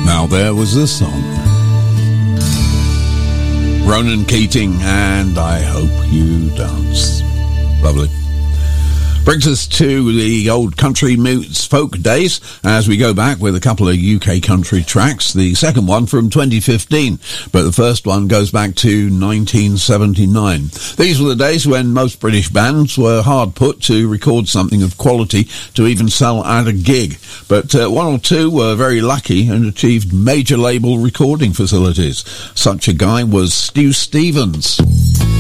Now there was this song. Ronan Keating, and I Hope You Dance. Lovely. Brings us to the old country meets folk days as we go back with a couple of UK country tracks. The second one from 2015, but the first one goes back to 1979. These were the days when most British bands were hard put to record something of quality to even sell at a gig. But one or two were very lucky and achieved major label recording facilities. Such a guy was Stu Stevens.